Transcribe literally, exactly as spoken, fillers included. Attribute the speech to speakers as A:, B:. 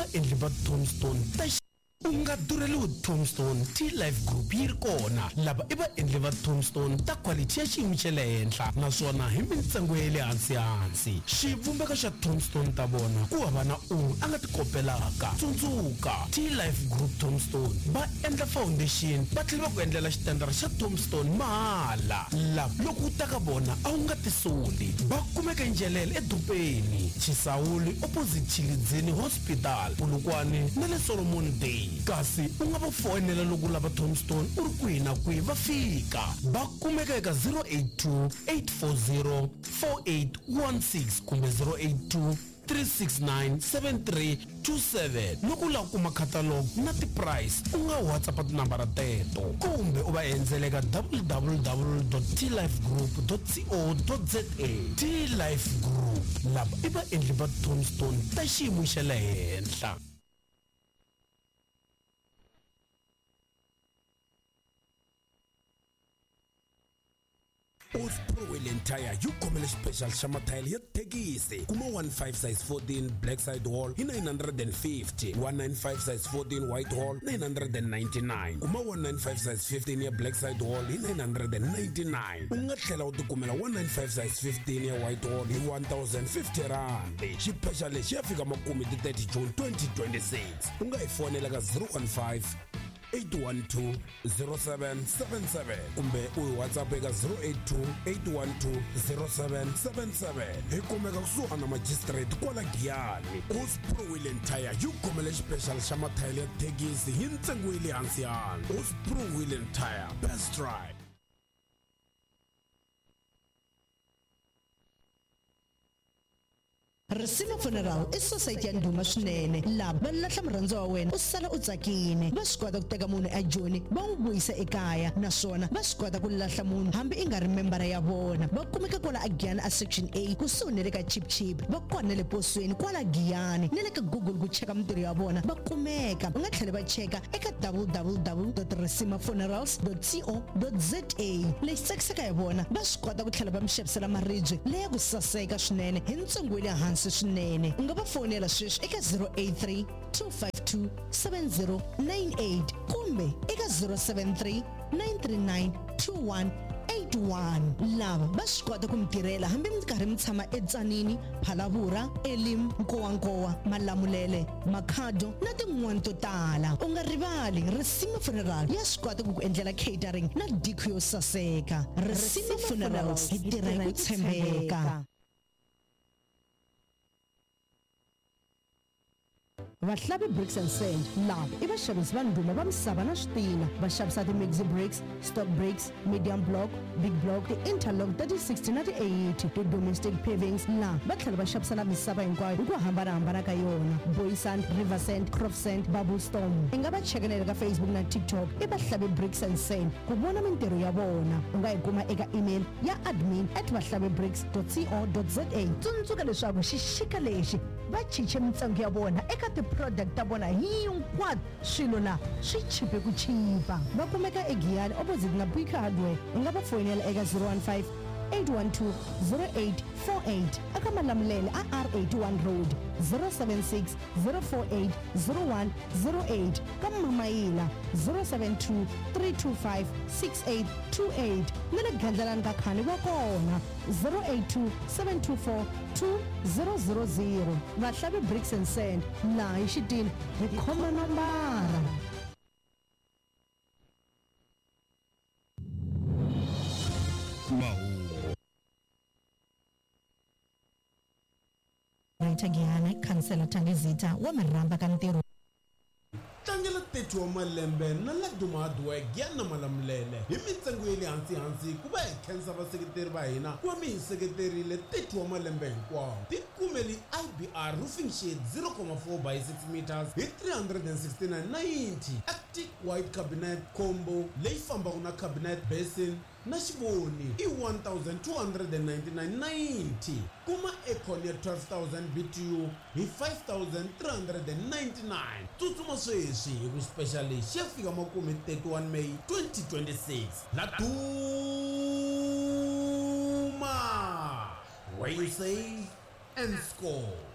A: vaendli va Tombstone ta u nga durheliwi Tombstone T-Life Group yi ri kona lava i vaendli va Tombstone ta quality ya xiyimo xa le henhla naswona hi mintsengo ya le hansi hansi xivumbeko xa Tombstone ta vona ku hava na un'we a nga ti kopelaka tsundzuka T-Life Group Tombstone va endla foundation va tlhela va ku endlela xitendara xa Tombstone mahala laha loko u ta ka vona a wu nga ti soli va kumeka njelele edupeni Chisawuli opposite Chilidzini Hospital Polokwane na le Solomon Day kasi u nga va fonela loko lava Tombstone u ri kwihi na kwihi va fika va kumeka eka zero eight two eight four zero four eight one six kumbe zero eight two three six nine seven three two seven loko u lava ku kuma catalog na ti-price u nga whatsapp tinambara teto kumbe u va endzela eka w w w dot t life group dot co dot za T-Life Group lava i vaendli va Tombstone ta xiyimo xa le henhla. Osprowell Tire you khomele special xa mathayele ya thekisi kuma one five size fourteen black side wall hi nine hundred fifty, one ninety-five size fourteen white wall nine hundred ninety-nine, kuma one ninety-five size fifteen ya black side wall hi nine hundred ninety-nine. U nga tlhela u tikumela one ninety-five size fifteen ya white wall hi one thousand fifty rand. Xipecial lexi ya fika makume ti thirty June twenty twenty-six. U nga hi fonela ka zero one five eight one two zero seven seven seven kumbe u WhatsApp eka zero eight two eight one two zero seven seven seven. Hi kumeka kusuhana na magistrate kwala Giyani. Osprowell Tire you khomele special xa mathayele ya thekisi hi ntsengo ya le hansi hansi. Osprowell Tire best ride.
B: Risima Funeral i society ya ndhuma swinene laha va lahla murhandziwa wa wena u sala u tsakini va swi kota ku teka munhu ejoni va n'wi vuyisa ekaya naswona va swi kota ku lahla munhu hambi i nga ri membara ya vona va kumeka kwala a Giyani a section A kusuhi ni le ka Chip Chip va kona le posweni kwala Giyani ni le ka Google ku cheka mintirho ya vona va kumeka u nga tlhela va cheka eka w w w dot risima funerals dot co dot za. Lexi tsakisaka hi vona va swi kota ku tlhela va mi xavisela maribye leya ku saseka swinene hi ntsengo wa le hansi swinene. U nga va fonela sweswi eka zero eight three two five two seven zero nine eight kumbe eka zero seven three nine three nine two one eight one. Lava va swi kota ku mi tirhela hambi mi karhi mi tshama eTzanini, Phalavura, Elim, Nkowankowa, Malamulele, Makhado na tin'wana to tala. U nga rivali Risima Funeral ya swi kota ku ku endlela catering na diko yo saseka. Risima Funerals hi tirha hi ku tshembeka. Vahlavi Bricks and Sand laha i vaxavisi va ndhuma va misava na switina va xavisa ti-Maxi bricks, stock bricks, medium block, big block, ti-interlock ta ti-sixty na ti-eighty, ti-domestic pavings laha va tlhela va xavisela misava hinkwayo hi ku hambanahambana ka yona. Boysand, Riversand, Crofsand, Bubblestorm. I nga va chekanela ka Facebook na TikTok i Vahlavi Bricks and Sand ku vona mintirho ya vona. U nga yi kuma eka email ya admin at vahlavibricks dot co dot za. Tsundzuka leswaku xixika lexi va chiche mintsengo ya vona eka ti-product ta vona hinkwato swilo la swi chipe ku chipa. Va kumeka eGiyani opposite na Bika Hardware. U nga va fonela eka zero one five eight one two zero eight four eight aka Malamulele a R eighty-one Road zero seven six zero four eight zero one zero eight ka Mamayila zero seven two three two five six eight two eight na le Gandlalani ka Khani va kona zero eight two seven two four two zero zero zero. Vahlavi Bricks and Sand laha hi xitini hi khoma nambara. Rita Giyani Councillor Tangizita wa Maramba ka ntirho.
A: Tlangela thirty wa malembe na la dumadwa Giyani na Malamulele hi mintsengo ya le hansi hansi ku va hi khensa vaseketeri va hina ku va mi hi seketerile thirty wa malembe hinkwawo. Tikumeli I B R roofing shade zero point four by six meters hi three hundred sixty-nine ninety, Arctic white cabinet combo leyi fambaka na cabinet basin na xivoni i one thousand two hundred ninety-nine ninety. Kuma aircon ya twelve thousand B T U hi five thousand three hundred ninety-nine. Tsutsuma sweswi hi ku special lexi ya fika makume thirty-one May twenty twenty-six. La Duma where you save and score.